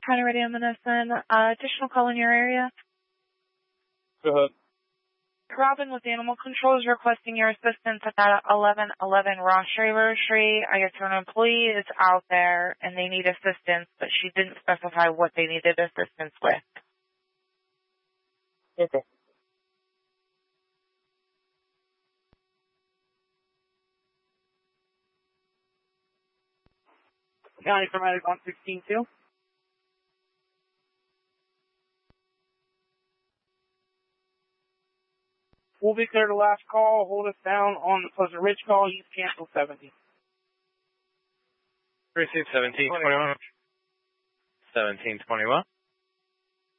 County Radio Menneson, additional call in your area. Go ahead. Robin with Animal Control is requesting your assistance at that 1111 Ross Shaver Street. I guess her employee is out there and they need assistance, but she didn't specify what they needed assistance with. Okay. County Paramedic 116-2. We'll be clear to last call. Hold us down on the Pleasant Ridge call. Use cancel 70. Receive 1721. 1721.